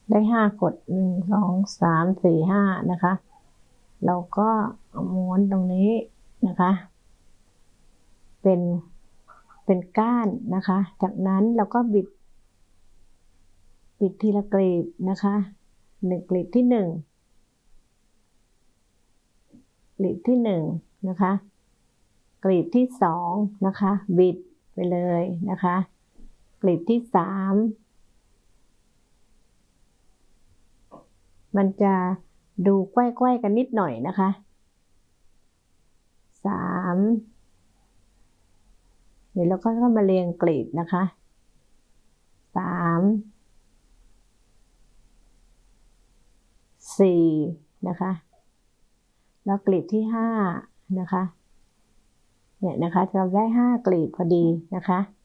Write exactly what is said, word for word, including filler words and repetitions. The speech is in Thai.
ได้ห้ากดหนึ่งสองสามสี่ห้านะคะเราก็ม้วนตรงนี้นะคะเป็นเป็นก้านนะคะจากนั้นเราก็บิดบิดทีละกลีบนะคะหนึ่งกลีบที่หนึ่งกลีบที่หนึ่งนะคะกลีบที่สองนะคะบิดไปเลยนะคะกลีบที่สามมันจะดูใกล้ๆกันนิดหน่อยนะคะสามเดี๋ยวเราก็มาเรียงกลีบนะคะสามสี่นะคะแล้วกลีบที่ห้านะคะเนี่ยนะคะเราได้ห้ากลีบพอดีนะคะ